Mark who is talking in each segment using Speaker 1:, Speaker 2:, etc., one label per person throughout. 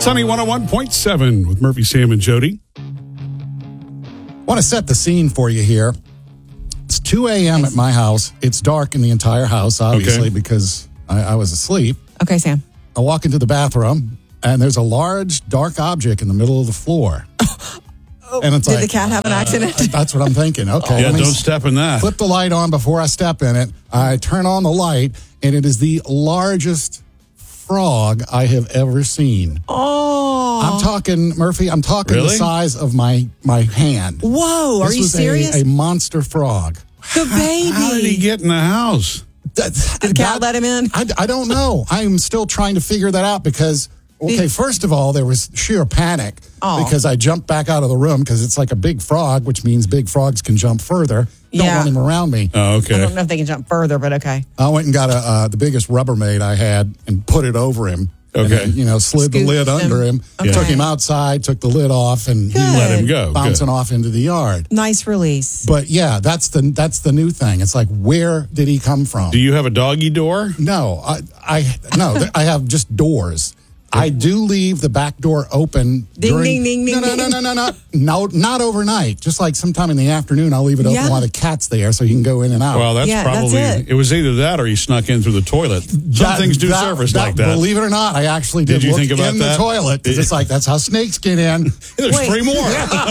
Speaker 1: Sunny 101.7 with Murphy, Sam, and Jody.
Speaker 2: Want to set the scene for you here. It's 2 a.m. at my house. It's dark in the entire house, obviously, because I was asleep.
Speaker 3: Okay, Sam.
Speaker 2: I walk into the bathroom, and there's a large, dark object in the middle of the floor. And it's
Speaker 3: Did the cat have an accident?
Speaker 2: That's what I'm thinking. Okay.
Speaker 1: Yeah, don't step in that.
Speaker 2: Flip the light on before I step in it. I turn on the light, and it is the largest frog I have ever seen.
Speaker 3: Oh.
Speaker 2: I'm talking, Murphy, the
Speaker 1: Really?
Speaker 2: size of my hand.
Speaker 3: Whoa, are
Speaker 2: This
Speaker 3: you
Speaker 2: was
Speaker 3: serious?
Speaker 2: a monster frog.
Speaker 3: The baby.
Speaker 1: How did he get in the house?
Speaker 3: Did the cat let him in?
Speaker 2: I don't know. I'm still trying to figure that out because, first of all, there was sheer panic because I jumped back out of the room because it's like a big frog, which means big frogs can jump further. Don't want him around me.
Speaker 1: Oh, okay.
Speaker 3: I don't know if they can jump further, but okay.
Speaker 2: I went and got the biggest Rubbermaid I had and put it over him.
Speaker 1: Okay.
Speaker 2: And then, slid the lid under him.
Speaker 3: Okay.
Speaker 2: Took him outside, took the lid off, and he
Speaker 1: Let him go.
Speaker 2: bouncing
Speaker 1: Good.
Speaker 2: off into the yard.
Speaker 3: Nice release.
Speaker 2: But yeah, that's the new thing. It's like, where did he come from?
Speaker 1: Do you have a doggy door?
Speaker 2: No, I have just doors. I do leave the back door open.
Speaker 3: Ding, ding, ding, ding,
Speaker 2: No, not overnight. Just like sometime in the afternoon, I'll leave it open while the cat's there so he can go in and out.
Speaker 1: Well, that's probably,
Speaker 3: that's
Speaker 1: it was either that or he snuck in through the toilet. Some things do surface like that.
Speaker 2: Believe it or not, I actually did
Speaker 1: you
Speaker 2: look
Speaker 1: think about
Speaker 2: in
Speaker 1: that?
Speaker 2: the toilet. 'Cause it's like, that's how snakes get in.
Speaker 1: There's
Speaker 3: Wait.
Speaker 1: 3 more.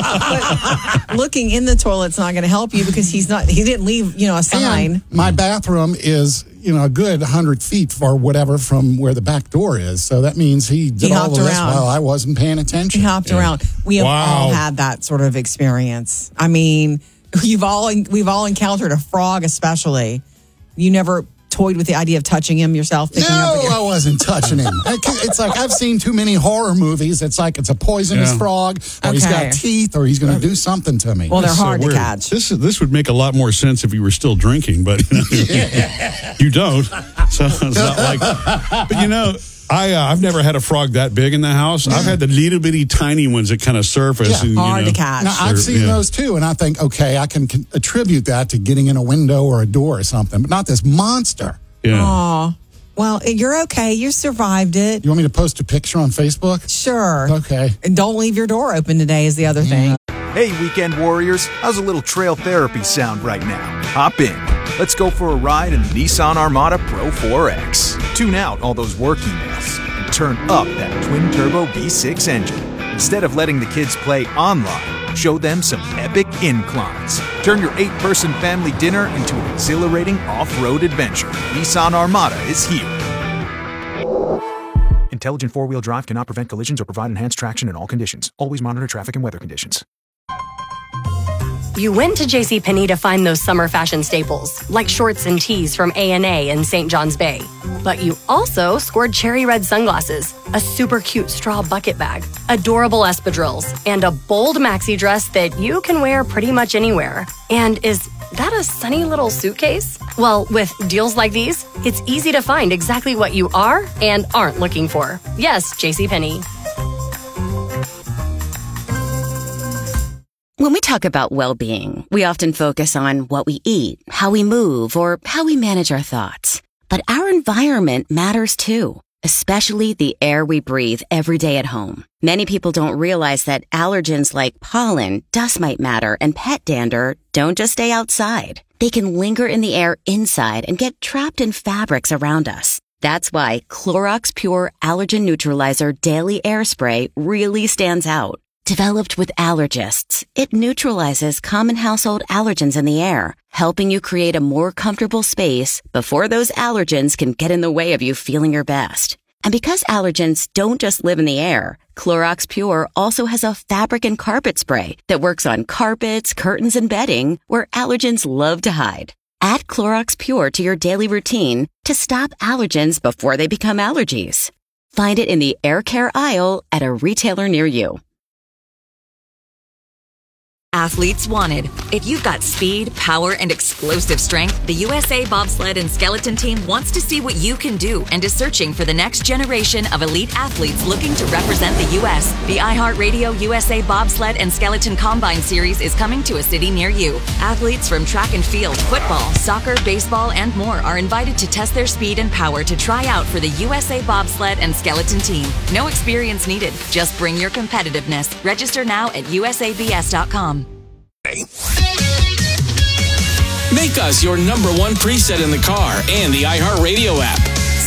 Speaker 3: But looking in the toilet's not going to help you because he didn't leave, a sign.
Speaker 2: And my bathroom is, a good 100 feet or whatever from where the back door is. So that means he did all
Speaker 3: hopped
Speaker 2: of this
Speaker 3: around.
Speaker 2: while I wasn't paying attention.
Speaker 3: He hopped around. We have all had that sort of experience. I mean, we've all encountered a frog, especially. You never toyed with the idea of touching him yourself?
Speaker 2: No, I wasn't touching him. It's like I've seen too many horror movies. It's like it's a poisonous frog, or he's got teeth, or he's going to do something to me.
Speaker 3: Well, they're
Speaker 1: That's so
Speaker 3: hard to
Speaker 1: weird.
Speaker 3: catch.
Speaker 1: This would make a lot more sense if you were still drinking, but you don't. So it's not like. But I've never had a frog that big in the house. I've had the little bitty tiny ones that kind of surface. And,
Speaker 3: hard to catch.
Speaker 2: Now, I've seen those too, and I think, okay, I can attribute that to getting in a window or a door or something, but not this monster.
Speaker 1: Yeah.
Speaker 3: Aw. Well, you're okay. You survived it.
Speaker 2: You want me to post a picture on Facebook?
Speaker 3: Sure.
Speaker 2: Okay.
Speaker 3: And don't leave your door open today is the other thing.
Speaker 4: Hey, weekend warriors, how's a little trail therapy sound right now? Hop in. Let's go for a ride in the Nissan Armada Pro 4X. Tune out all those work emails and turn up that twin-turbo V6 engine. Instead of letting the kids play online, show them some epic inclines. Turn your 8-person family dinner into an exhilarating off-road adventure. Nissan Armada is here. Intelligent four-wheel drive cannot prevent collisions or provide enhanced traction in all conditions. Always monitor traffic and weather conditions.
Speaker 5: You went to JCPenney to find those summer fashion staples, like shorts and tees from A&A in St. John's Bay. But you also scored cherry red sunglasses, a super cute straw bucket bag, adorable espadrilles, and a bold maxi dress that you can wear pretty much anywhere. And is that a sunny little suitcase? Well, with deals like these, it's easy to find exactly what you are and aren't looking for. Yes, JCPenney.
Speaker 6: When we talk about well-being, we often focus on what we eat, how we move, or how we manage our thoughts. But our environment matters too, especially the air we breathe every day at home. Many people don't realize that allergens like pollen, dust mite matter, and pet dander don't just stay outside. They can linger in the air inside and get trapped in fabrics around us. That's why Clorox Pure Allergen Neutralizer Daily Air Spray really stands out. Developed with allergists, it neutralizes common household allergens in the air, helping you create a more comfortable space before those allergens can get in the way of you feeling your best. And because allergens don't just live in the air, Clorox Pure also has a fabric and carpet spray that works on carpets, curtains, and bedding where allergens love to hide. Add Clorox Pure to your daily routine to stop allergens before they become allergies. Find it in the air care aisle at a retailer near you.
Speaker 7: Athletes wanted. If you've got speed, power, and explosive strength, the USA Bobsled and Skeleton Team wants to see what you can do and is searching for the next generation of elite athletes looking to represent the U.S. The iHeartRadio USA Bobsled and Skeleton Combine Series is coming to a city near you. Athletes from track and field, football, soccer, baseball, and more are invited to test their speed and power to try out for the USA Bobsled and Skeleton Team. No experience needed. Just bring your competitiveness. Register now at usabs.com.
Speaker 8: Make us your number one preset in the car and the iHeartRadio app.